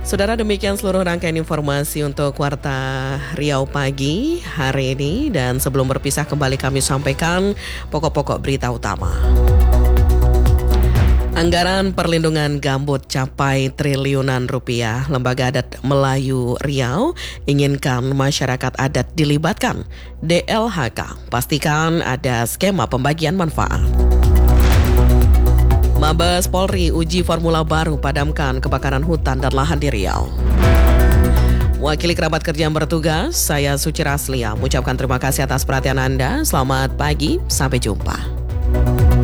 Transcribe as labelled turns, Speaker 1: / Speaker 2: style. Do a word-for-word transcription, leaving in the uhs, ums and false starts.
Speaker 1: Saudara, demikian seluruh rangkaian informasi untuk Warta Riau pagi hari ini. Dan sebelum berpisah kembali kami sampaikan pokok-pokok berita utama. Anggaran perlindungan gambut capai triliunan rupiah. Lembaga Adat Melayu Riau inginkan masyarakat adat dilibatkan. D L H K pastikan ada skema pembagian manfaat. Mabes Polri uji formula baru padamkan kebakaran hutan dan lahan di Riau. Wakili kerabat kerja yang bertugas, saya Suci Raslia, mengucapkan terima kasih atas perhatian Anda. Selamat pagi, sampai jumpa.